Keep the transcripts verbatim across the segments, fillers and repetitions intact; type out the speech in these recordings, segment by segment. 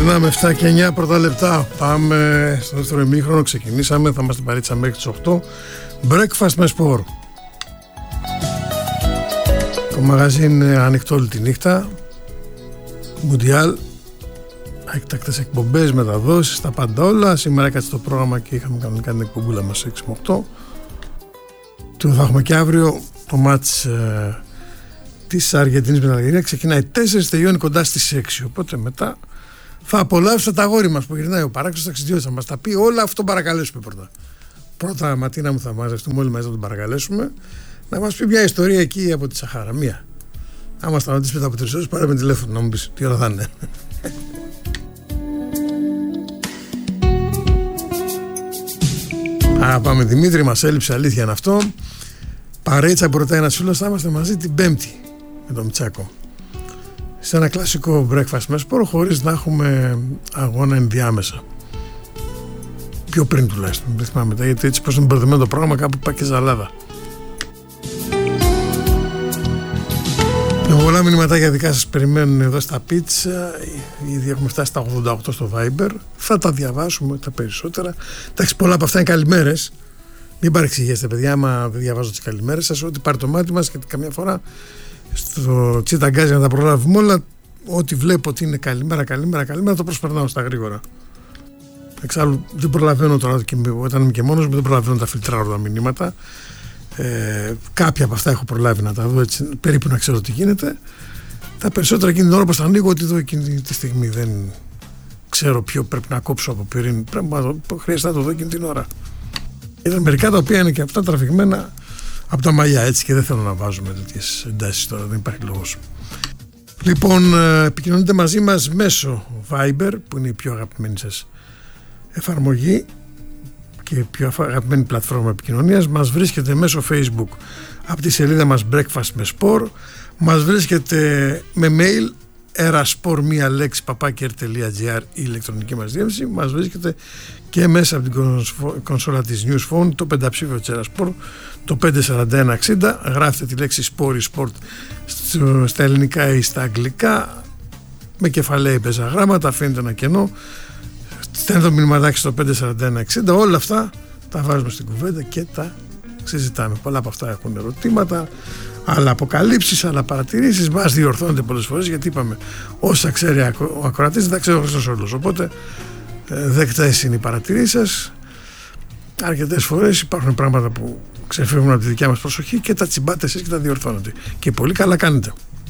Περνάμε εφτά και εννιά πρώτα λεπτά. Πάμε στο δεύτερο ημίχρονο. Ξεκινήσαμε. Θα είμαστε παρέτσα μέχρι τις οκτώ. Breakfast με σπορ. Το μαγαζί είναι ανοιχτό όλη τη νύχτα. Μουντιάλ. Έκτακτες εκπομπές, μεταδόσεις, τα πάντα όλα. Σήμερα έκατσε το πρόγραμμα και είχαμε κανονικά την εκπομπούλα μας έξι με οκτώ. Το θα έχουμε και αύριο το μάτς ε, της Αργεντινής με την Αλγερία. Ξεκινάει τέσσερις, τελειώνει κοντά στις έξι. Οπότε μετά θα απολαύσω τα αγόρι μας που γυρνάει ο παράξενος ταξιδιώτης. Θα μας τα πει όλα, αυτό τον παρακαλέσουμε πρώτα. Πρώτα, Ματίνα μου, θα μαζευτούμε όλοι μαζί να τον παρακαλέσουμε να μας πει μια ιστορία εκεί από τη Σαχάρα. Μία. Άμα σταματήσει μετά από τρεις ώρες, πάρε με τηλέφωνο να μου πεις τι ώρα θα είναι. Α, πάμε Δημήτρη, μας έλειψε, αλήθεια είναι αυτό. Παρέτσα που ρωτάει ένας φίλος, θα είμαστε μαζί την Πέμπτη με τον Μιτσάκο. Σε ένα κλασικό breakfast με σπορ, χωρίς να έχουμε αγώνα ενδιάμεσα. Πιο πριν τουλάχιστον, δεν θυμάμαι μετά, γιατί έτσι πως είναι μπερδεμένο το πρόγραμμα, κάπου πάει και ζαλάδα. Με πολλά μηνυματάκια δικά σας περιμένουν εδώ στα πίτσα. Ήδη έχουμε φτάσει στα ογδόντα οκτώ στο Viber. Θα τα διαβάσουμε τα περισσότερα. Εντάξει, πολλά από αυτά είναι καλημέρες. Μην παρεξηγήσετε, παιδιά, άμα δεν διαβάζω τις καλημέρες σας. Ό,τι πάρει το μάτι μας, γιατί καμιά φορά στο τσιταγκάζι να τα προλάβουμε όλα. Ό,τι βλέπω ότι είναι καλημέρα, καλημέρα, καλημέρα, το προσπερνάω στα γρήγορα. Εξάλλου δεν προλαβαίνω τώρα, και όταν είμαι και μόνος μου, δεν προλαβαίνω τα φιλτράρω τα μηνύματα. Ε, κάποια από αυτά έχω προλάβει να τα δω έτσι, περίπου να ξέρω τι γίνεται. Τα περισσότερα εκείνη την ώρα που τα ανοίγω, ότι εδώ εκείνη τη στιγμή δεν ξέρω ποιο πρέπει να κόψω από πριν. Πρέπει να το, χρειάζεται να το δω εκείνη την ώρα. Ήταν μερικά τα οποία είναι και αυτά τραβηγμένα από τα μαλλιά, έτσι, και δεν θέλω να βάζουμε τέτοιες εντάσεις τώρα, δεν υπάρχει λόγος. Λοιπόν, επικοινωνείτε μαζί μας μέσω Viber, που είναι η πιο αγαπημένη σας εφαρμογή και η πιο αγαπημένη πλατφόρμα επικοινωνίας. Μας βρίσκεται μέσω Facebook από τη σελίδα μας Breakfast με Sport. Μας βρίσκεται με mail eraspor μία λέξη παπάκι r τελεία gr, η ηλεκτρονική μας διεύθυνση. Μας βρίσκεται και μέσα από την κονσόλα της News Phone, το πενταψήφιο της Eraspor, το πέντε σαράντα ένα εξήντα. Γράφετε τη λέξη Sport ή Sport στα ελληνικά ή στα αγγλικά με κεφαλαία πεζά γράμματα, αφήνετε ένα κενό, στέλνετε το μηνυματάκι στο πέντε σαράντα ένα εξήντα. Όλα αυτά τα βάζουμε στην κουβέντα και τα συζητάμε. Πολλά από αυτά έχουν ερωτήματα, άλλα αποκαλύψεις, άλλα παρατηρήσεις. Μας διορθώνετε πολλές φορές, γιατί είπαμε όσα ξέρει ο ακροατής δεν τα ξέρει ο Χριστός όλος. Οπότε ε, δεκτές είναι οι παρατηρήσεις σας. Αρκετές φορές υπάρχουν πράγματα που ξεφεύγουν από τη δικιά μας προσοχή και τα τσιμπάτε εσείς και τα διορθώνετε. Και πολύ καλά κάνετε.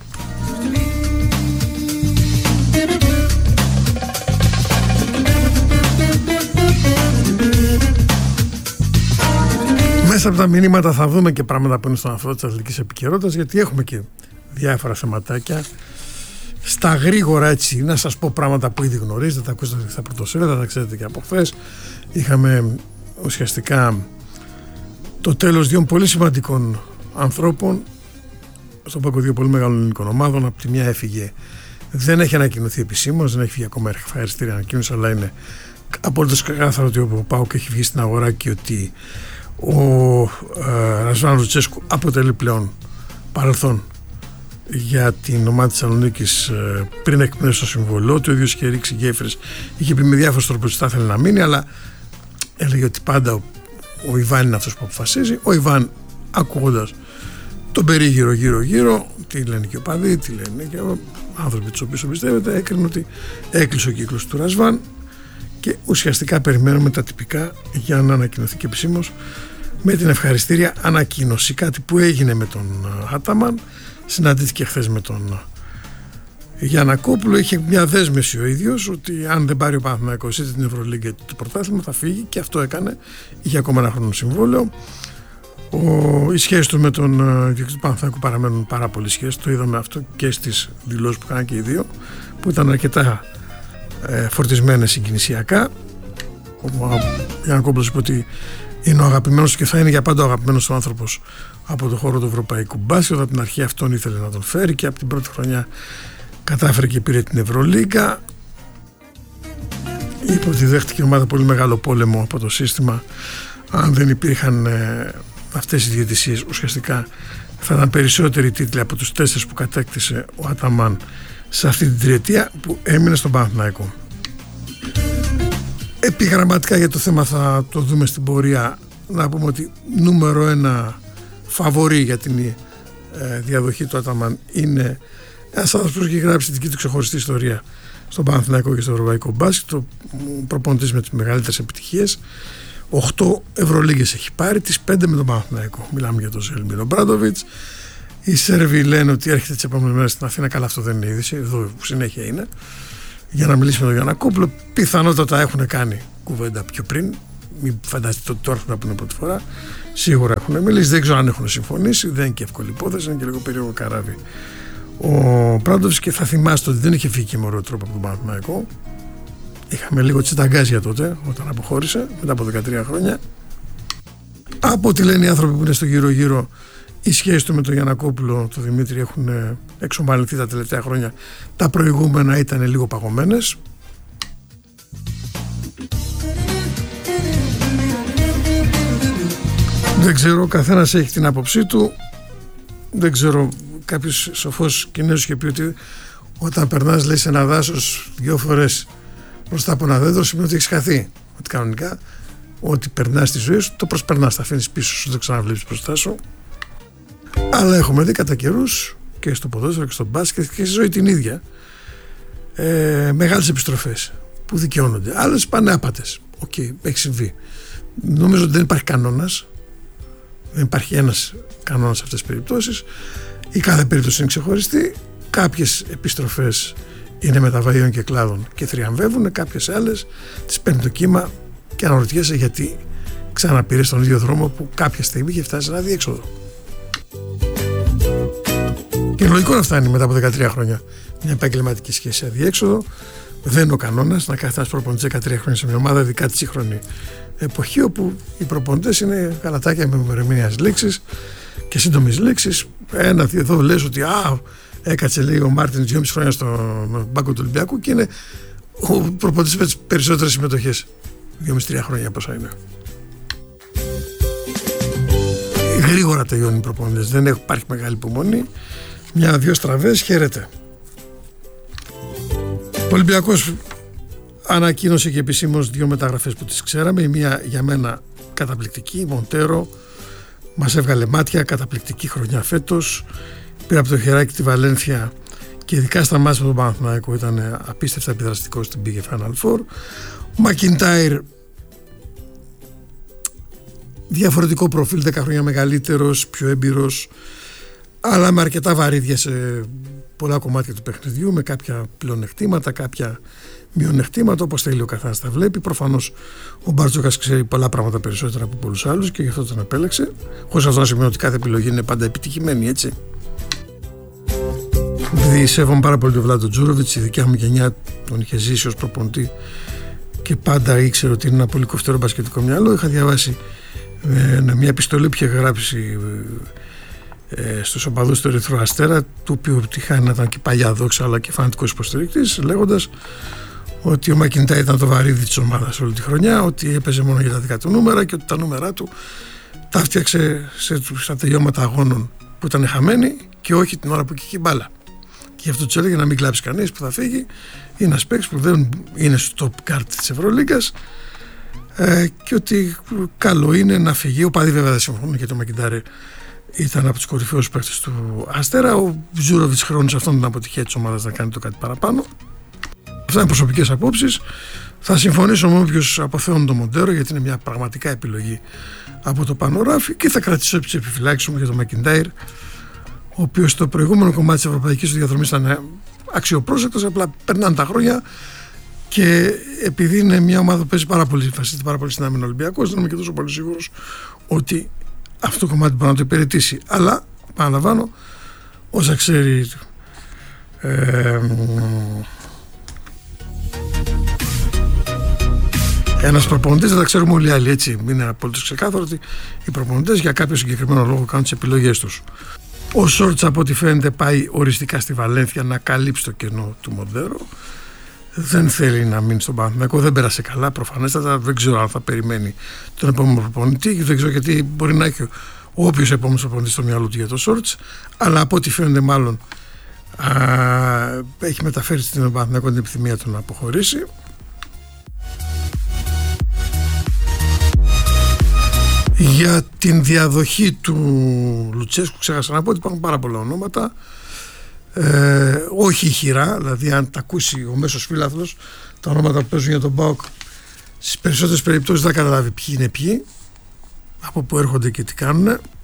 Μέσα από τα μηνύματα θα δούμε και πράγματα που είναι στον αφρό της αθλητικής επικαιρότητας, γιατί έχουμε και διάφορα θεματάκια. Στα γρήγορα, έτσι, να σας πω πράγματα που ήδη γνωρίζετε, τα ακούσατε στα πρωτοσέλιδα, τα ξέρετε και από χθες. Είχαμε ουσιαστικά το τέλος δύο πολύ σημαντικών ανθρώπων στον πάγκο δύο πολύ μεγάλων ελληνικών ομάδων. Από τη μια έφυγε, δεν έχει ανακοινωθεί επισήμως, δεν έχει φύγει ακόμα ευχαριστήρια ανακοίνωση, αλλά είναι απόλυτος ξεκάθαρο ότι ο ΠΑΟΚ έχει βγει στην αγορά και ότι ο ε, Ρασβάν Λουτσέσκου αποτελεί πλέον παρελθόν για την ομάδα της Θεσσαλονίκης ε, πριν εκπνεύσει το συμβολό του. Ο ίδιος είχε ρίξει γέφυρες, είχε πει με διάφορους τρόπους ότι θα ήθελε να μείνει, αλλά έλεγε ότι πάντα ο, ο Ιβάν είναι αυτός που αποφασίζει. Ο Ιβάν, ακούγοντας τον περίγυρο γύρω γύρω, τι λένε και ο παδί, τι λένε και οι άνθρωποι τους οποίους πιστεύετε, έκρινε ότι έκλεισε ο κύκλος του Ρασβάν και ουσιαστικά περιμένουμε τα τυπικά για να ανακοινωθεί και επισήμως με την ευχαριστήρια ανακοίνωση. Κάτι που έγινε με τον Άταμαν, συναντήθηκε χθες με τον Γιαννακόπουλο, είχε μια δέσμευση ο ίδιος ότι αν δεν πάρει ο Παναθηναϊκός είτε την Ευρωλίγκα είτε το πρωτάθλημα θα φύγει, και αυτό έκανε. Είχε ακόμα ένα χρόνο συμβόλαιο. Ο, οι σχέσεις του με τον διοικητή του Παναθηναϊκού παραμένουν πάρα πολύ σχέσεις. Το είδαμε αυτό και στις δηλώσεις που έκαναν και οι δύο, που ήταν αρκετά ε, φορτισμένες συγκινησιακά. Ο Γιαννακόπουλος είπε ότι είναι ο αγαπημένος και θα είναι για πάντα ο αγαπημένος άνθρωπος από το χώρο του ευρωπαϊκού μπάσκετ. Από την αρχή αυτόν ήθελε να τον φέρει και από την πρώτη χρονιά κατάφερε και πήρε την Ευρωλίγκα. Είπε ότι δέχτηκε η ομάδα πολύ μεγάλο πόλεμο από το σύστημα. Αν δεν υπήρχαν ε, αυτές οι διαιτησίες, ουσιαστικά θα ήταν περισσότεροι τίτλοι από τους τέσσερις που κατέκτησε ο Αταμάν σε αυτή την τριετία που έμεινε στον Παναθηναϊκό. Επιγραμματικά για το θέμα θα το δούμε στην πορεία. Να πούμε ότι νούμερο ένα φαβορί για την ε, διαδοχή του Άταμαν είναι ένας άνθρωπος που έχει γράψει την δική του ξεχωριστή ιστορία στον Παναθηναϊκό και στο ευρωπαϊκό μπάσκετ, ο προπονητής με τις μεγαλύτερες επιτυχίες. Οχτώ Ευρωλίγκες έχει πάρει, τις πέντε με τον Παναθηναϊκό. Μιλάμε για τον Ζέλμιρο Μπράντοβιτς. Οι Σέρβοι λένε ότι έρχεται τις επόμενες μέρες στην Αθήνα. Καλά, αυτό δεν είναι είδηση, εδώ συνέχεια είναι. Για να μιλήσει με τον Γιαννακόπουλο. Πιθανότατα έχουν κάνει κουβέντα πιο πριν. Μην φανταστείτε ότι το έρχονται να πούνε πρώτη φορά. Σίγουρα έχουν μιλήσει. Δεν ξέρω αν έχουν συμφωνήσει. Δεν είναι και εύκολη υπόθεση. Είναι και λίγο περίεργο καράβι ο Μπράντοβιτς. Και θα θυμάστε ότι δεν είχε φύγει και με ωραίο τρόπο από τον Παναθηναϊκό. Είχαμε λίγο τσιταγκάζια τότε, όταν αποχώρησε, μετά από δεκατρία χρόνια. Από ό,τι λένε οι άνθρωποι που είναι στο γύρω-γύρω, οι σχέσεις του με τον Γιαννακόπουλο, τον Δημήτρη, έχουν εξομαλυνθεί τα τελευταία χρόνια. Τα προηγούμενα ήταν λίγο παγωμένες. Δεν ξέρω, ο καθένας έχει την άποψή του. Δεν ξέρω, κάποιος σοφός Κινέζος είχε πει ότι όταν περνάς, λέει, σε ένα δάσος δυο φορές μπροστά από ένα δέντρο, σημαίνει ότι έχεις χαθεί. Ότι κανονικά, ό,τι περνάς στη ζωή σου, το προσπερνάς, τα αφήνεις πίσω σου, δεν ξαναβλέπεις μπροστά σου. Αλλά έχουμε δει κατά καιρούς και στο ποδόσφαιρο και στο μπάσκετ και στη ζωή την ίδια ε, μεγάλες επιστροφές που δικαιώνονται. Άλλες πάνε άπατες. Οκ, okay, έχει συμβεί. Νομίζω ότι δεν υπάρχει κανόνας. Δεν υπάρχει ένας κανόνας σε αυτές τις περιπτώσεις. Η κάθε περίπτωση είναι ξεχωριστή. Κάποιες επιστροφές είναι μεταβαίων και κλάδων και θριαμβεύουν, κάποιες άλλες τις παίρνει το κύμα και αναρωτιέσαι γιατί ξαναπήρε στον ίδιο δρόμο που κάποια στιγμή είχε φτάσει σε ένα διέξοδο. Και λογικό να φτάνει μετά από δεκατρία χρόνια μια επαγγελματική σχέση σε αδιέξοδο. Δεν είναι ο κανόνας να κάθεται ένας προπονητής δεκατρία χρόνια σε μια ομάδα, ειδικά τη σύγχρονη εποχή, όπου οι προπονητές είναι γαλατάκια με ημερομηνίας λέξης και σύντομης λέξης. Ένα, εδώ λες ότι α, έκατσε, λέει, ο Μάρτιν δυόμισι χρόνια στον πάγκο του Ολυμπιακού και είναι ο προπονητής με τις περισσότερες συμμετοχές. δυόμισι τρία χρόνια πόσα είναι. Γρήγορα τελειώνουν οι προπονητές, δεν υπάρχει μεγάλη υπομονή. Μια-δυο στραβές, χαίρεται. Ο Ολυμπιακός ανακοίνωσε και επισήμως δύο μεταγραφές που τις ξέραμε. Η μία για μένα καταπληκτική, η Μοντέρο, μας έβγαλε μάτια, καταπληκτική χρονιά φέτος. Πήρε από το χεράκι τη Βαλένθια και ειδικά στα μάτια με τον Παναθηναϊκό ήταν απίστευτα επιδραστικός στην πήγε Final Four. Ο Μακιντάιρ, διαφορετικό προφίλ, δέκα χρόνια μεγαλύτερος, πιο έμπειρος, αλλά με αρκετά βαρύδια σε πολλά κομμάτια του παιχνιδιού, με κάποια πλεονεκτήματα, κάποια μειονεκτήματα, όπως θέλει ο καθένας τα βλέπει. Προφανώς ο Μπαρτζόκας ξέρει πολλά πράγματα περισσότερα από πολλούς άλλους και γι' αυτό τον επέλεξε. Χωρίς αυτό να σημαίνει ότι κάθε επιλογή είναι πάντα επιτυχημένη, έτσι. Επειδή σέβομαι πάρα πολύ τον Βλάντο Τζούροβιτς, η δικιά μου γενιά τον είχε ζήσει ως προπονητή και πάντα ήξερε ότι είναι ένα πολύ κοφτερό μπασκετικό μυαλό. Είχα διαβάσει ε, μια επιστολή που είχε γράψει ε, στους οπαδούς του Ερυθρού Αστέρα, του οποίου τυχάνει να ήταν και παλιά δόξα αλλά και φανατικός υποστηρικτής, λέγοντας ότι ο Μακιντάιρ ήταν το βαρύδι της ομάδας όλη τη χρονιά, ότι έπαιζε μόνο για τα δικά του νούμερα και ότι τα νούμερα του τα φτιάξε σε, στα τελειώματα αγώνων που ήταν χαμένοι και όχι την ώρα που είχε η μπάλα. Και γι' αυτό του έλεγε να μην κλάψει κανείς που θα φύγει. Είναι ένας παίκτης που δεν είναι στο top card της Ευρωλίγκας ε, και ότι καλό είναι να φύγει. Ο παδί βέβαια δεν συμφωνούν, γιατί ο Μακιντάιρ ήταν από τους κορυφαίους παίκτες του Αστέρα. Ο Τζούροβιτς χρόνισε αυτόν την αποτυχία της ομάδας να κάνει το κάτι παραπάνω. Αυτά είναι προσωπικές απόψεις. Θα συμφωνήσω με όποιους αποθέουν το Μοντέρο, γιατί είναι μια πραγματικά επιλογή από το πάνω ράφι, και θα κρατήσω τις επιφυλάξεις μου για τον Μακιντάιρ, ο οποίος στο προηγούμενο κομμάτι της ευρωπαϊκής του διαδρομής ήταν αξιοπρόσεκτος, απλά περνάνε τα χρόνια και επειδή είναι μια ομάδα που παίζει πάρα πολύ, βασίζεται πάρα πολύ στην άμυνα Ολυμπιακός, δεν είμαι και τόσο πολύ σίγουρος ότι αυτό το κομμάτι μπορεί να το υπηρετήσει. Αλλά, παραλαμβάνω, όσα ξέρει ε, ένας προπονητής, δεν τα ξέρουμε όλοι οι άλλοι, έτσι. Είναι απολύτως ξεκάθαρο ότι οι προπονητές για κάποιο συγκεκριμένο λόγο κάνουν τις επιλογές τους. Ο Σόρτς, από ό,τι φαίνεται, πάει οριστικά στη Βαλένθια να καλύψει το κενό του Μοντέρο. Δεν θέλει να μείνει στον Παναθηναϊκό, δεν πέρασε καλά προφανέστατα. Δεν ξέρω αν θα περιμένει τον επόμενο προπονητή, δεν ξέρω γιατί μπορεί να έχει όποιος επόμενος προπονητής στο μυαλό του για το Σόρτς. Αλλά από ό,τι φαίνεται, μάλλον α, έχει μεταφέρει στην Παναθηναϊκό την επιθυμία του να αποχωρήσει. Για την διαδοχή του Λουτσέσκου ξέχασα να πω ότι υπάρχουν πάρα πολλά ονόματα, ε, όχι ηχηρά, δηλαδή αν τα ακούσει ο μέσος φίλαθλος τα ονόματα που παίζουν για τον ΠΑΟΚ στις περισσότερες περιπτώσεις δεν καταλάβει ποιοι είναι ποιοι, από που έρχονται και τι κάνουν.